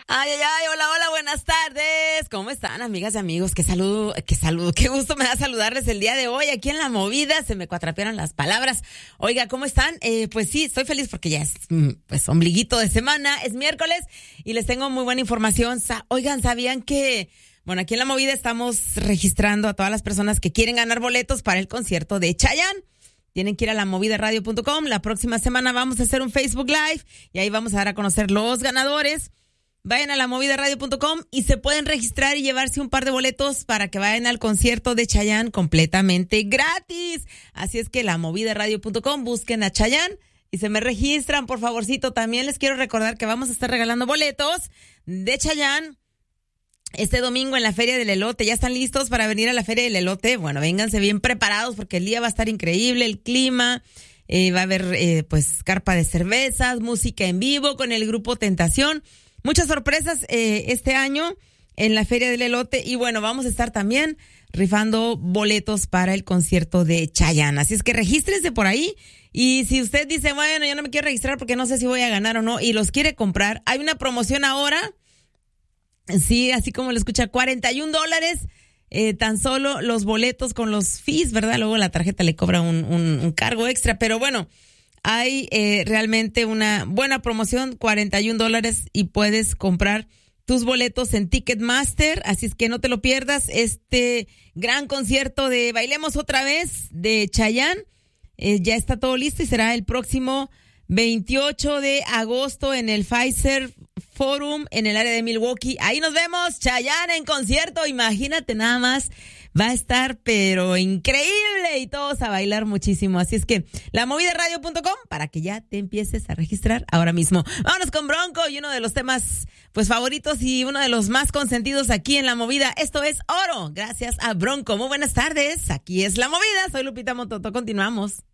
Ay, ay, ay, hola, hola, buenas tardes. ¿Cómo están, amigas y amigos? Qué saludo, qué gusto me da saludarles el día de hoy aquí en La Movida. Se me cuatrapearon las palabras. Oiga, ¿cómo están? Pues sí, estoy feliz porque ya es, pues, ombliguito de semana, es miércoles y les tengo muy buena información. Oigan, ¿sabían que, bueno, aquí en La Movida estamos registrando a todas las personas que quieren ganar boletos para el concierto de Chayanne? Tienen que ir a lamovidaradio.com. La próxima semana vamos a hacer un Facebook Live y ahí vamos a dar a conocer los ganadores. Vayan a lamovidaradio.com y se pueden registrar y llevarse un par de boletos para que vayan al concierto de Chayanne completamente gratis. Así es que lamovidaradio.com, busquen a Chayanne y se me registran, por favorcito. También les quiero recordar que vamos a estar regalando boletos de Chayanne este domingo en la Feria del Elote. ¿Ya están listos para venir a la Feria del Elote? Bueno, vénganse bien preparados porque el día va a estar increíble, el clima. Va a haber pues carpa de cervezas, música en vivo con el grupo Tentación. Muchas sorpresas este año en la Feria del Elote y bueno, vamos a estar también rifando boletos para el concierto de Chayanne. Así es que regístrense por ahí y si usted dice, bueno, yo no me quiero registrar porque no sé si voy a ganar o no y los quiere comprar, hay una promoción ahora, sí, así como lo escucha, $41, tan solo los boletos con los fees, ¿verdad? Luego la tarjeta le cobra un cargo extra, pero bueno, hay realmente una buena promoción, $41 y puedes comprar tus boletos en Ticketmaster, así es que no te lo pierdas, este gran concierto de Bailemos Otra Vez de Chayanne, ya está todo listo y será el próximo 28 de agosto en el Pfizer Forum en el área de Milwaukee. Ahí nos vemos, Chayanne en concierto, imagínate nada más. Va a estar, pero increíble y todos a bailar muchísimo. Así es que lamovidaradio.com para que ya te empieces a registrar ahora mismo. Vámonos con Bronco y uno de los temas pues favoritos y uno de los más consentidos aquí en La Movida. Esto es Oro, gracias a Bronco. Muy buenas tardes, aquí es La Movida. Soy Lupita Mototo, continuamos.